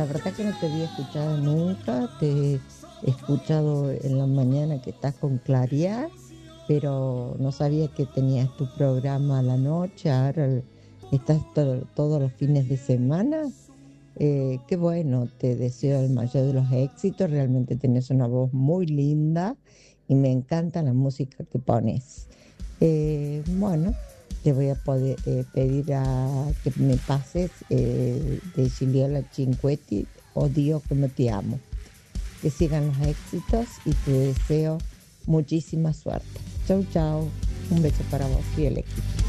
verdad que no te había escuchado nunca, te he escuchado en la mañana que estás con Claria, pero no sabía que tenías tu programa a la noche, ahora estás todos los fines de semana. Qué bueno, te deseo el mayor de los éxitos, realmente tienes una voz muy linda y me encanta la música que pones. Bueno, te voy a pedir a que me pases de Gigliola Cinquetti, Odio como te amo. Que sigan los éxitos y te deseo muchísima suerte. Chau, chau. Un beso para vos y el equipo.